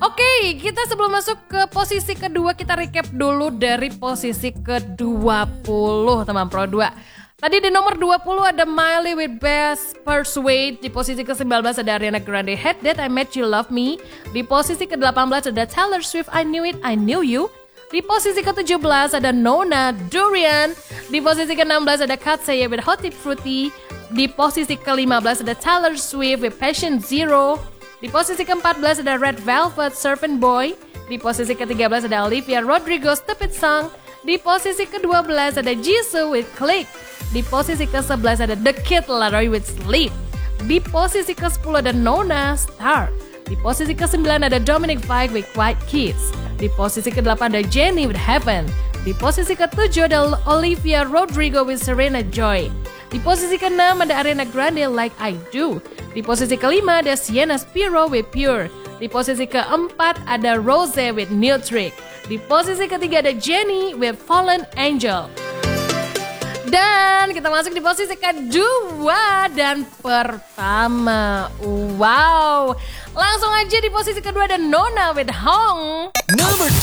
Oke, kita sebelum masuk ke posisi kedua, kita recap dulu dari posisi ke-20 teman Pro 2. Tadi di nomor 20 ada Miley with Best Persuade. Di posisi ke-19 ada Ariana Grande, Hate That I Made You Love Me. Di posisi ke-18 ada Taylor Swift, I Knew It, I Knew You. Di posisi ke-17 ada Nona, Durian. Di posisi ke-16 ada Katseye with Hot Tip Fruity. Di posisi ke-15 ada Taylor Swift with Passion Zero. Di posisi ke-14 ada Red Velvet, Servant Boy. Di posisi ke-13 ada Olivia Rodrigo, Stupid Song. Di posisi ke-12 ada Jisoo with Click. Di posisi ke-11 ada The Kid Laroi with Sleep. Di posisi ke-10 ada Nona, Star. Di posisi ke-9 ada Dominic Fike with Quiet Kids. Di posisi ke-8 ada Jennie with Heaven. Di posisi ke-7 ada Olivia Rodrigo with Serena Joy. Di posisi ke-6 ada Ariana Grande, Like I Do. Di posisi ke-5 ada Sienna Spiro with Pure. Di posisi ke-4 ada Rose with New Trick. Di posisi ke-3 ada Jennie with Fallen Angel. Dan kita masuk di posisi kedua dan pertama. Wow. Langsung aja di posisi kedua ada Nona with Hong. Number